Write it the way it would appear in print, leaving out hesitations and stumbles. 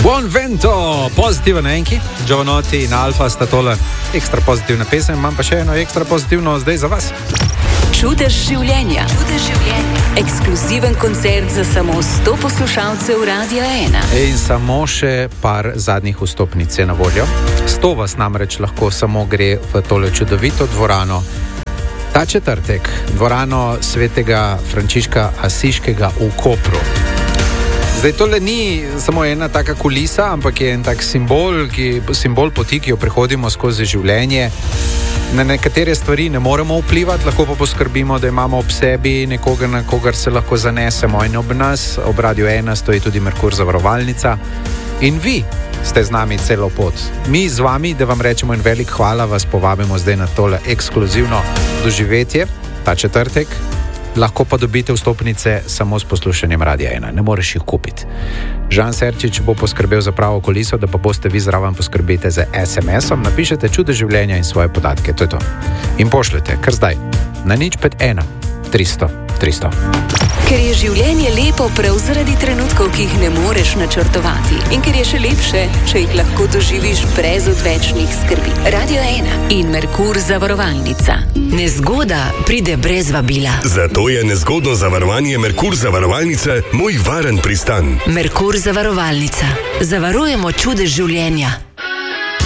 Buon vento, pozitiven enki, Giovanotti in Alfa sta tole ekstra pozitivna pesem, imam pa še eno ekstra pozitivno zdaj za vas. Čudež življenja. Ekskluziven koncert za samo 100 poslušalcev Radia 1. In samo še par zadnjih vstopnic je na voljo. 100 vas namreč lahko samo gre v tole čudovito dvorano. Ta četrtek, dvorano svetega Frančiška Asiškega v Kopru. Zdaj, tole ni samo ena taka kulisa, ampak je en tak simbol poti, ki jo prehodimo skozi življenje. Na nekatere stvari ne moremo vplivati, lahko pa poskrbimo, da imamo ob sebi nekoga, na kogar se lahko zanesemo. In ob nas, ob Radiu 1, stoji tudi Merkur zavarovalnica. In vi ste z nami celo pot. Mi z vami, da vam rečemo en velik hvala, vas povabimo zdaj na tole ekskluzivno doživetje, ta četrtek. Lahko pa dobite vstopnice samo s poslušanjem Radia 1, ne moreš jih kupiti. Žan Serčič bo poskrbel za pravo kuliso, da pa boste vi zraven poskrbite z SMS-om, napišete Čudež življenja in svoje podatke, to je to. In pošljete, kar zdaj, na 051 300 300. Ker je življenje lepo prav zaradi trenutkov, ki jih ne moreš načrtovati. In ker je še lepše, če jih lahko doživiš brez odvečnih skrbi. Radio 1 in Merkur zavarovalnica. Nezgoda pride brez vabila. Zato je nezgodno zavarovanje Merkur zavarovalnice moj varen pristan. Merkur zavarovalnica. Zavarujemo čudež življenja.